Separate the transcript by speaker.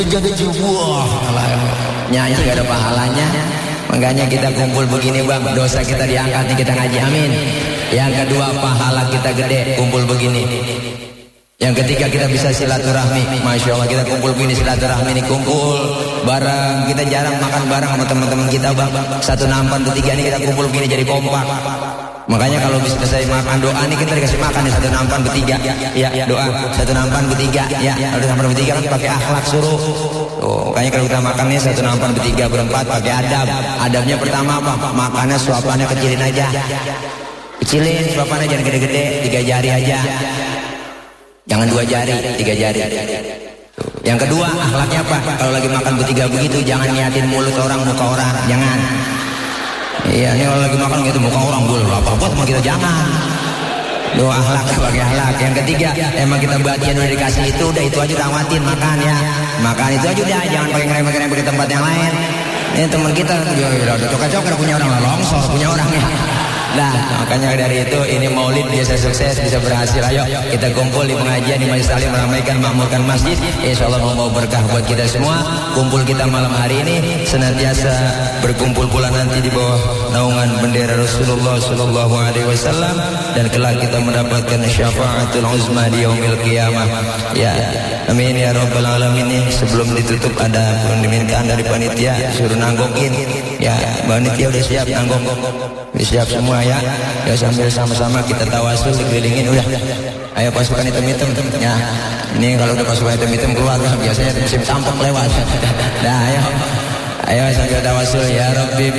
Speaker 1: jadi jubuh. Nyanyi gak ada pahalanya. Makanya kita kumpul begini bang, dosa kita diangkat nih kita ngaji, amin. Yang kedua pahala kita gede, kumpul begini. Yang ketiga kita bisa silaturahmi, masya Allah kita kumpul begini silaturahmi ini kumpul bareng. Kita jarang makan bareng sama teman-teman kita bang. Satu nampan bertiga ini kita kumpul begini jadi kompak. Makanya kalau bisa selesai makan doa ini kita dikasih makan nih satu nampan bertiga. Ya doa satu nampan bertiga. Ya kalau nampan bertiga kan pakai akhlak suruh. Tuh, makanya kalau kita makan nih satu nampan bertiga berempat pakai adab. Adabnya pertama apa? Makannya suapannya kecilin aja. Kecilin suapannya jangan gede-gede, 3 jari aja. Jangan 2 jari, 3 jari. Yang kedua, akhlaknya apa? Kalau lagi makan bertiga begitu, jangan niatin mulut orang, muka orang, jangan. Iya, ini kalau lagi makan gitu muka orang boleh apa-apa sama kita jangan. Doa akhlak sebagai akhlak. Yang ketiga, emang kita bagian udah dikasih itu, udah itu aja tawatin makan ya. Makan itu aja udah, jangan pakai ngerem-ngerem ke tempat yang lain. Ini teman kita udah coker-coker punya orang, longsor punya orang ya. Nah, makanya dari itu ini maulid biasa sukses, bisa berhasil. Ayo kita kumpul di pengajian di majelis taklim meramaikan makmurkan masjid. Insyaallah membawa berkah buat kita semua. Kumpul kita malam hari ini senantiasa berkumpul pula nanti di bawah naungan bendera Rasulullah sallallahu alaihi wasallam dan kelak kita mendapatkan syafaatul uzma di yaumil qiyamah. Ya, amin ya rabbal alamin. Sebelum ditutup ada permintaan dari panitia suruh nanggokin. Ya, panitia udah siap nanggok. Siap semua ya. Ya sambil sama-sama kita tawasul dikelilingin udah. Ayo pasukan hitam-hitam ya. Ini kalau udah pasukan hitam-hitam keluar kan biasanya musim sampok lewat. Nah, ayo. Ayo sambil tawasul ya Rabbi